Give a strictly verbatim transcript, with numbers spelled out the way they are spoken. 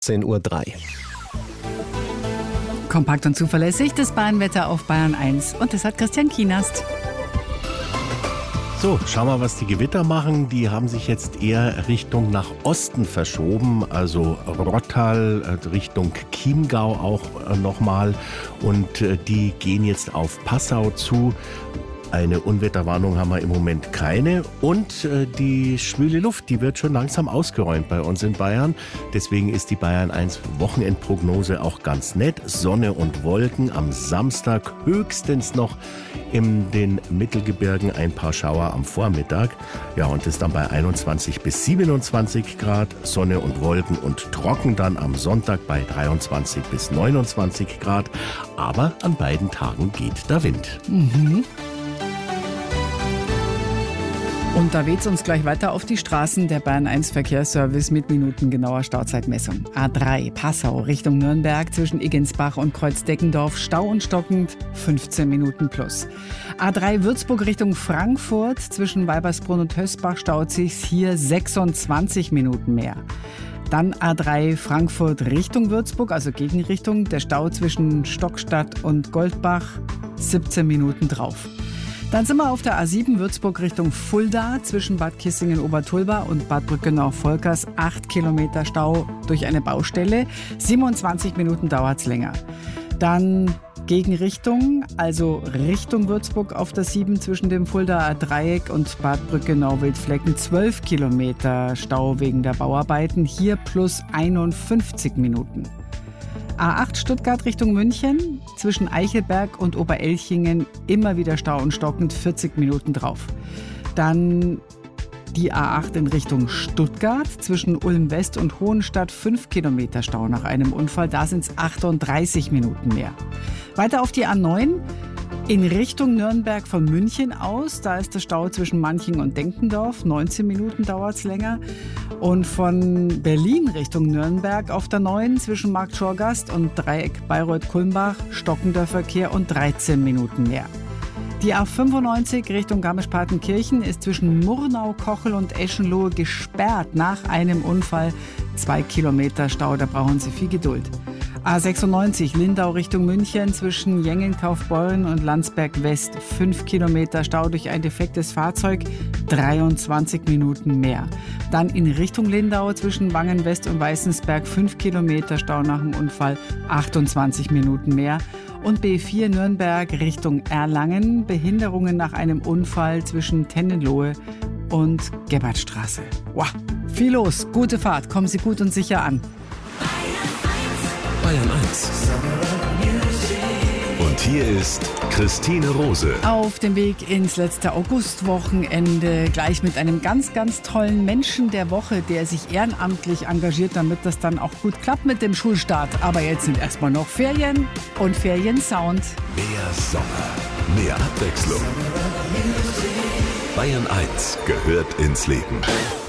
zehn Uhr drei. Kompakt und zuverlässig das Bahnwetter auf Bayern eins. Und das hat Christian Kienast. So, schauen wir, was die Gewitter machen. Die haben sich jetzt eher Richtung nach Osten verschoben, also Rottal, Richtung Chiemgau auch nochmal. Und die gehen jetzt auf Passau zu. Eine Unwetterwarnung haben wir im Moment keine. Und äh, die schwüle Luft, die wird schon langsam ausgeräumt bei uns in Bayern. Deswegen ist die Bayern eins Wochenendprognose auch ganz nett. Sonne und Wolken am Samstag, höchstens noch in den Mittelgebirgen ein paar Schauer am Vormittag. Ja, und das dann bei einundzwanzig bis siebenundzwanzig Grad. Sonne und Wolken und trocken dann am Sonntag bei dreiundzwanzig bis neunundzwanzig Grad. Aber an beiden Tagen geht der Wind. Mhm. Und da weht's uns gleich weiter auf die Straßen. Der Bayern eins Verkehrsservice mit minutengenauer Stauzeitmessung. A drei Passau Richtung Nürnberg zwischen Iggensbach und Kreuzdeckendorf. Stau und stockend fünfzehn Minuten plus. A drei Würzburg Richtung Frankfurt zwischen Weibersbrunn und Hösbach staut sich's hier sechsundzwanzig Minuten mehr. Dann A drei Frankfurt Richtung Würzburg, also Gegenrichtung. Der Stau zwischen Stockstadt und Goldbach siebzehn Minuten drauf. Dann sind wir auf der A sieben Würzburg Richtung Fulda zwischen Bad Kissingen-Obertulba und Bad Brückenau-Volkers. acht Kilometer Stau durch eine Baustelle. siebenundzwanzig Minuten dauert es länger. Dann Gegenrichtung, also Richtung Würzburg auf der sieben zwischen dem Fuldaer Dreieck und Bad Brückenau-Wildflecken. zwölf Kilometer Stau wegen der Bauarbeiten. Hier plus einundfünfzig Minuten. A acht Stuttgart Richtung München, zwischen Eichelberg und Oberelchingen immer wieder Stau und stockend, vierzig Minuten drauf. Dann die A acht in Richtung Stuttgart, zwischen Ulm West und Hohenstadt, fünf Kilometer Stau nach einem Unfall, da sind es achtunddreißig Minuten mehr. Weiter auf die A neun. In Richtung Nürnberg von München aus, da ist der Stau zwischen Manching und Denkendorf, neunzehn Minuten dauert es länger. Und von Berlin Richtung Nürnberg auf der neun zwischen Marktschorgast und Dreieck Bayreuth-Kulmbach stockender Verkehr und dreizehn Minuten mehr. Die A fünfundneunzig Richtung Garmisch-Partenkirchen ist zwischen Murnau, Kochel und Eschenlohe gesperrt nach einem Unfall. Zwei Kilometer Stau, da brauchen Sie viel Geduld. A sechsundneunzig Lindau Richtung München zwischen Jengen-Kaufbeuren und Landsberg West. Fünf Kilometer Stau durch ein defektes Fahrzeug, dreiundzwanzig Minuten mehr. Dann in Richtung Lindau zwischen Wangen West und Weißensberg. Fünf Kilometer Stau nach dem Unfall, achtundzwanzig Minuten mehr. Und B vier Nürnberg Richtung Erlangen. Behinderungen nach einem Unfall zwischen Tennenlohe und Gebhardstraße. Wow, viel los, gute Fahrt, kommen Sie gut und sicher an. Bayern eins. Und hier ist Christine Rose. Auf dem Weg ins letzte Augustwochenende, gleich mit einem ganz, ganz tollen Menschen der Woche, der sich ehrenamtlich engagiert, damit das dann auch gut klappt mit dem Schulstart. Aber jetzt sind erstmal noch Ferien und Feriensound. Mehr Sommer, mehr Abwechslung. Bayern eins gehört ins Leben.